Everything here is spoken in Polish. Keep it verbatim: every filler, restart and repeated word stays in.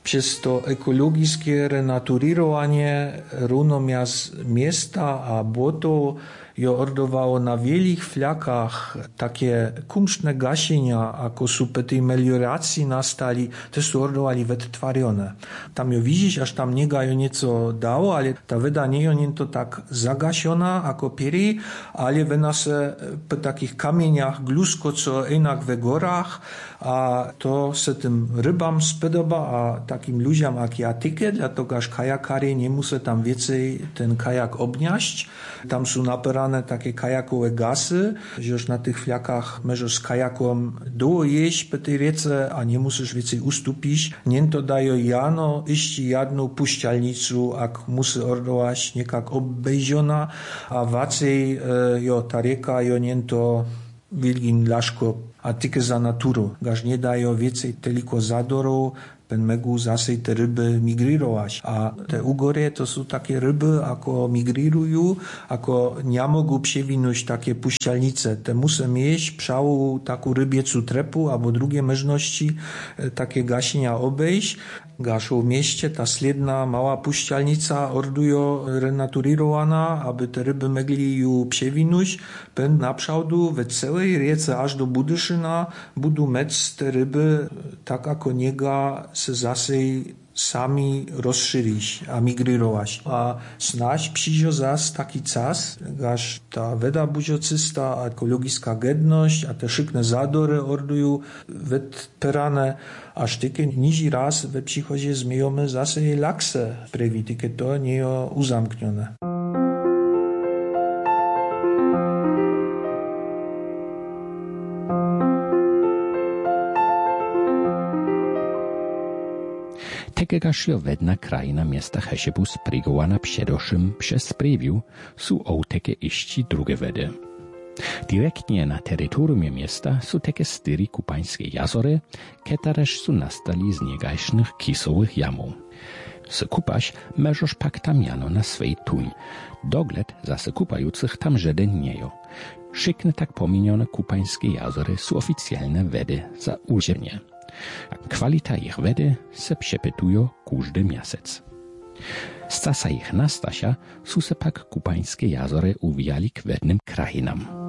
Przez to ekologiczne renaturowanie równomiast miasta a błoto jo ordowało na wielich flakach takie kumszne gasienia, ako su po tej melioracji nastali, też su ordowali wytwarzone. Tam jo widzisz, aż tam nie gajo nieco dało, ale ta wyda nie jo nie to tak zagasiona, ako pieri, ale wyna se po takich kamieniach glusko, co jednak w gorach, a to se tym rybam spodoba, a takim ludziom jak ja tykę, dlatego aż kajakary nie muszą tam więcej ten kajak obniaść. Tam są naperane takie kajakowe gasy, że już na tych flakach możesz z kajaką dojeść po tej riece, a nie musisz więcej ustupić. Nie to dają jano iść jedną puścialnicu, jak musi ordować niekak obejdziona, a wacej jo ta rieka jo nie to wielgin laszko, a tylko za naturu. Gaż nie dają więcej tylko zadorów, pen megu zase te ryby migrirować. A te ugory to są takie ryby, ako migrirują, ako nie mogą przewinąć takie puścialnice. Te muszą mieć przału taką rybiecu trepu, albo drugie możliwości takie gasienia obejść. Gaszą w mieście ta sledna mała puścialnica ordujo renaturowana, aby te ryby mogli ją przewinąć. Pen na przałdu we całej riece aż do Budyszyna budu mec te ryby tak ako niega se zase sami rozszerzyć, a migrirować. A snać przyjdzie zas taki czas, gaż ta weda budziocysta, a ekologiczna gedność, a te szykne zadory ordują wytperane, aż tykie nizi raz we przychodzie zmiejemy zase jej lakse prewi, tykie to nie jest uzamknione. Tegegaż jo wedna krajina miasta Heszebu sprigowana przedoszym przez sprewiu, su ołteke iści drugie wedy. Direktnie na terytorium miasta su teke styri kupańskie jazory, ketaresz su nastali z niegajsznych kisowych jamów. Se kupaś możesz pak tam jano na swej tuń. Dogled za se kupających tam żaden niejo. Szykne tak pominione kupańskie jazory su oficjalne wedy za uziemnie. Kwalita ich wedy se przepytują każdy miasec. Z czasa ich nastasia su se pak kupańskie jazory uwijali k wednym krajinam.